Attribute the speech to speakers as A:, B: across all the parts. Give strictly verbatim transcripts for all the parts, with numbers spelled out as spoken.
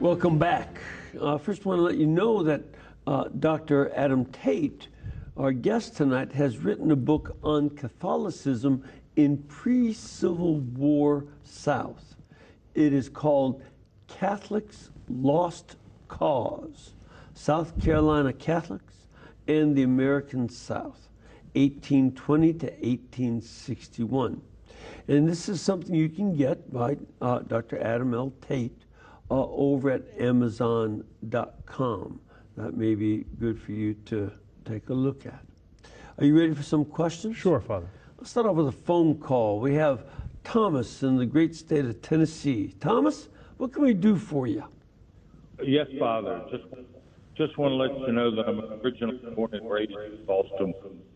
A: Welcome back. Uh, first, I want to let you know that uh, Doctor Adam Tate, our guest tonight, has written a book on Catholicism in pre-Civil War South. It is called Catholics' Lost Cause, South Carolina Catholics and the American South, eighteen twenty to eighteen sixty-one. And this is something you can get by uh, Doctor Adam L. Tate uh, over at amazon dot com. That may be good for you to take a look at. Are you ready for some questions?
B: Sure, Father.
A: Let's start off with a phone call. We have Thomas in the great state of Tennessee. Thomas, what can we do for you?
C: Yes, Father. Just just want to let you know that I'm originally born and raised in Boston.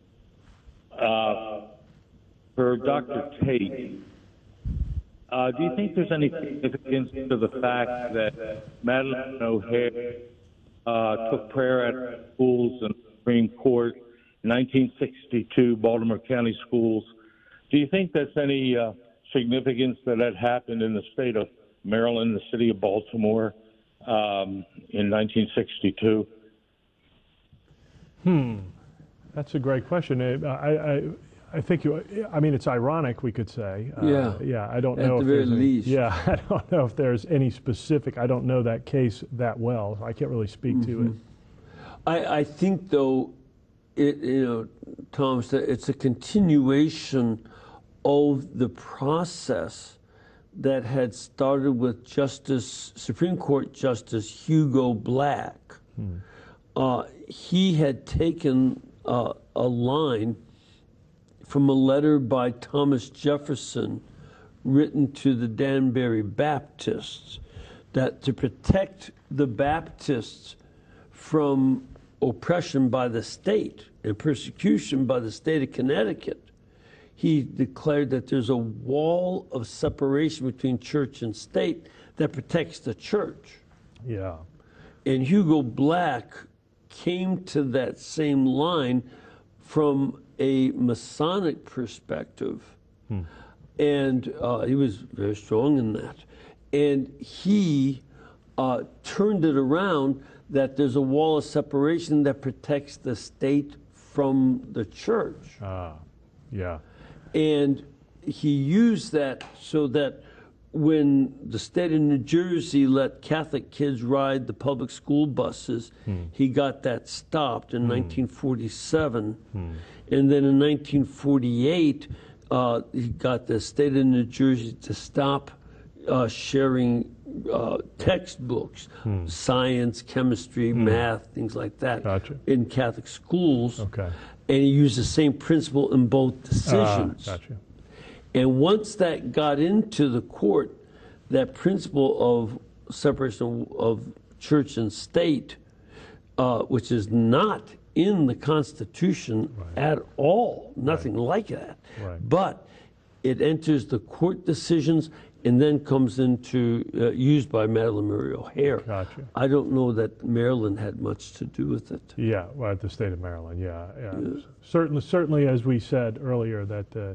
C: Uh, for Doctor Tate, uh, do you think there's any significance to the fact that Madalyn O'Hair uh, took prayer at schools and Supreme Court in nineteen sixty-two, Baltimore County schools? Do you think there's any uh, significance that that happened in the state of Maryland, the city of Baltimore, um, in nineteen sixty-two?
B: Hmm, that's a great question. I, I, I think you. I mean, it's ironic, we could say. Uh,
A: Yeah.
B: Yeah. I don't
A: At
B: know
A: the
B: if
A: very
B: there's any,
A: least.
B: Yeah. I don't know if there's any specific. I don't know that case that well. I can't really speak
A: Mm-hmm.
B: to it.
A: I, I think, though, it, you know, Thomas, that it's a continuation of the process that had started with Justice Supreme Court Justice Hugo Black.
B: Hmm.
A: Uh, he had taken uh, a line from a letter by Thomas Jefferson written to the Danbury Baptists, that to protect the Baptists from oppression by the state and persecution by the state of Connecticut, he declared that there's a wall of separation between church and state that protects the church.
B: Yeah.
A: And Hugo Black came to that same line from a Masonic perspective.
B: Hmm.
A: And uh, he was very strong in that. And he uh, turned it around that there's a wall of separation that protects the state from the church.
B: Ah. Yeah.
A: And he used that so that when the state of New Jersey let Catholic kids ride the public school buses,
B: Hmm.
A: he got that stopped in
B: Hmm.
A: nineteen forty-seven.
B: Hmm.
A: And then in nineteen forty-eight, uh, he got the state of New Jersey to stop uh, sharing uh, textbooks,
B: Hmm.
A: science, chemistry,
B: Hmm.
A: math, things like that,
B: Gotcha.
A: in Catholic schools.
B: Okay.
A: And he used the same principle in both decisions.
B: Ah, gotcha.
A: And once that got into the court, that principle of separation of church and state, uh, which is not in the Constitution
B: Right.
A: at all, nothing like that.
B: Right.
A: But it enters the court decisions and then comes into uh, used by Madalyn Murray O'Hair.
B: Gotcha.
A: I don't know that Maryland had much to do with it.
B: Yeah, well, at the state of Maryland, yeah. yeah. Certainly, certainly, as we said earlier, that uh,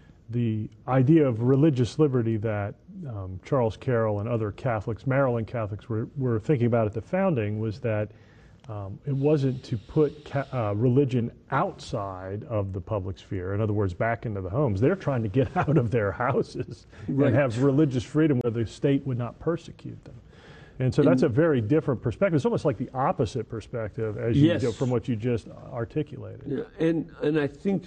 B: the idea of religious liberty that um, Charles Carroll and other Catholics, Maryland Catholics, were, were thinking about at the founding was that um, it wasn't to put ca uh, religion outside of the public sphere, in other words, back into the homes. They're trying to get out of their houses
A: Right.
B: and have religious freedom where the state would not persecute them. And so that's a very different perspective. It's almost like the opposite perspective as you
A: Yes.
B: go from what you just articulated.
A: Yeah, and and I think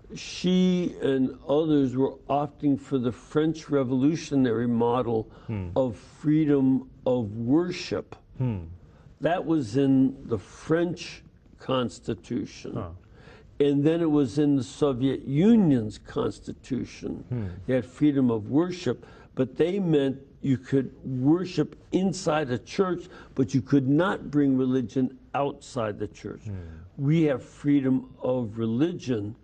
A: she and others were opting for the French Revolutionary model
B: Hmm.
A: of freedom of worship.
B: Hmm.
A: That was in the French Constitution.
B: Huh.
A: And then it was in the Soviet Union's Constitution.
B: Hmm.
A: You had freedom of worship, but they meant you could worship inside a church, but you could not bring religion outside the church.
B: Hmm.
A: We have freedom of religion,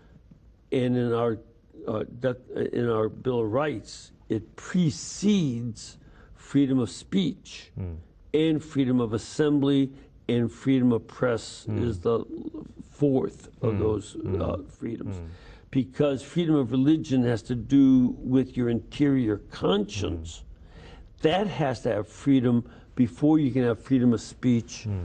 A: and in our uh, in our Bill of Rights, it precedes freedom of speech
B: Hmm.
A: and freedom of assembly, and freedom of press
B: Hmm.
A: is the fourth of
B: Hmm.
A: those
B: Hmm.
A: uh, freedoms.
B: Hmm.
A: Because freedom of religion has to do with your interior conscience. That has to have freedom before you can have freedom of speech,
B: Hmm.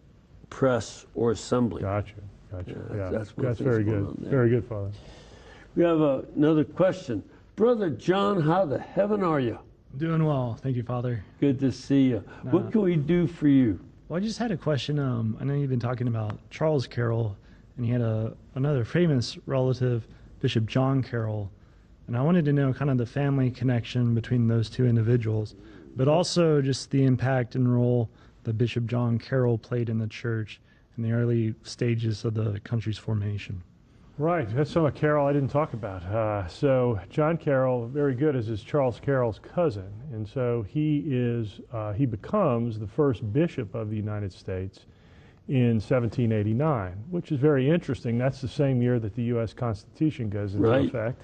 A: press, or assembly.
B: Gotcha, gotcha.
A: Yeah,
B: Yeah,
A: that's- that's what
B: that's
A: things
B: very
A: are going
B: good.
A: on there.
B: Very good, Father.
A: We have uh, another question. Brother John, how the heaven are you?
D: Doing well. Thank you, Father.
A: Good to see you. What
D: Uh,
A: can we do for you?
D: Well, I just had a question. Um, I know you've been talking about Charles Carroll, and he had a another famous relative, Bishop John Carroll, and I wanted to know kind of the family connection between those two individuals, but also just the impact and role that Bishop John Carroll played in the church in the early stages of the country's formation.
B: Right, that's some of Carroll I didn't talk about. Uh, so John Carroll, very good, as is Charles Carroll's cousin, and so he is uh, he becomes the first bishop of the United States in seventeen eighty-nine, which is very interesting. That's the same year that the U S Constitution goes into
A: Right.
B: effect,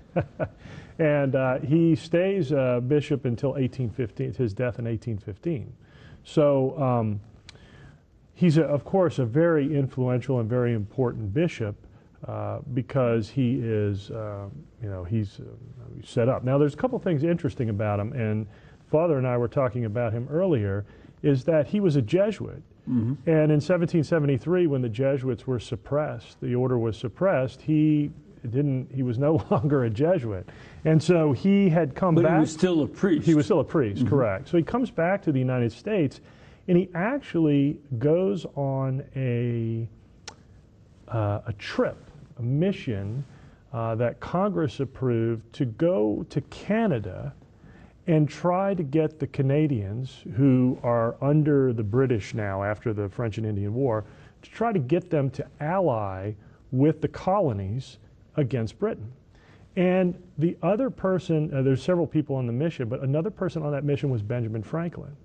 B: and uh, he stays uh, bishop until eighteen fifteen, his death in eighteen fifteen. So. Um, He's, a, of course, a very influential and very important bishop uh, because he is, uh, you know, he's uh, set up. Now, there's a couple things interesting about him, and Father and I were talking about him earlier, is that he was a Jesuit.
A: Mm-hmm.
B: And in seventeen seventy-three, when the Jesuits were suppressed, the order was suppressed, he didn't, he was no longer a Jesuit. And so he had come
A: But
B: back.
A: he was still a priest.
B: He was still a priest, correct. So he comes back to the United States, and he actually goes on a, uh, a trip, a mission uh, that Congress approved to go to Canada and try to get the Canadians, who are under the British now after the French and Indian War, to try to get them to ally with the colonies against Britain. And the other person, uh, there's several people on the mission, but another person on that mission was Benjamin Franklin.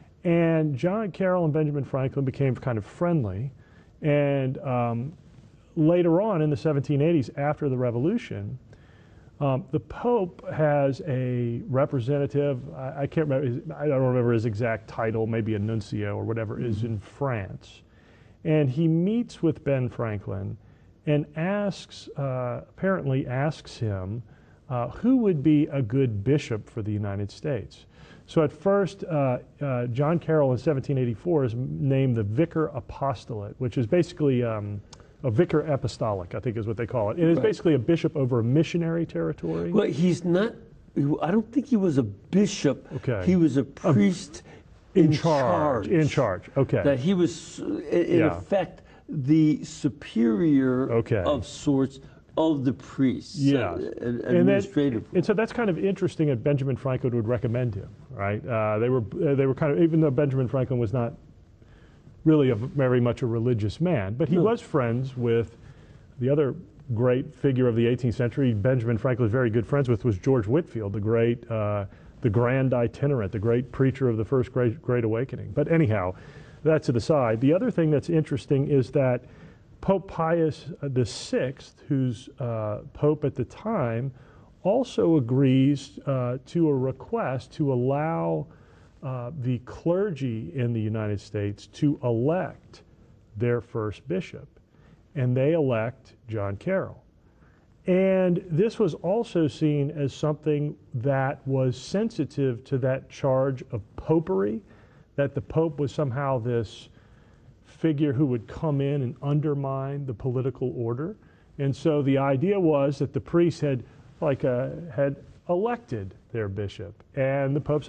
B: And John Carroll and Benjamin Franklin became kind of friendly. And um, later on in the seventeen eighties, after the Revolution, um, the Pope has a representative, I, I can't remember, his, I don't remember his exact title, maybe a nuncio or whatever, is in France. And he meets with Ben Franklin and asks, uh, apparently asks him, uh, who would be a good bishop for the United States? So at first, uh, uh, John Carroll in seventeen eighty-four is named the Vicar Apostolate, which is basically um, a vicar apostolic, I think is what they call it. It is
A: Right.
B: basically a bishop over a missionary territory.
A: Well, he's not, I don't think he was a bishop.
B: Okay.
A: He was a priest
B: in,
A: in,
B: charge. In charge, okay.
A: That he was, in in
B: Yeah.
A: effect, the superior
B: Okay.
A: of sorts of the priests.
B: Yeah.
A: uh,
B: And, that-
A: administratively.
B: and so that's kind of interesting that Benjamin Franklin would recommend him, right? Uh, they were uh, they were kind of, even though Benjamin Franklin was not really a, very much a religious man, but he
A: No.
B: was friends with the other great figure of the eighteenth century. Benjamin Franklin was very good friends with was George Whitefield, the great, uh, the grand itinerant, the great preacher of the first great, great awakening. But anyhow, that's to the side. The other thing that's interesting is that Pope Pius the Sixth, who's uh, Pope at the time, also agrees uh, to a request to allow uh, the clergy in the United States to elect their first bishop. And they elect John Carroll. And this was also seen as something that was sensitive to that charge of popery, that the Pope was somehow this figure who would come in and undermine the political order. And so the idea was that the priests had like uh, had elected their bishop, and the Pope said,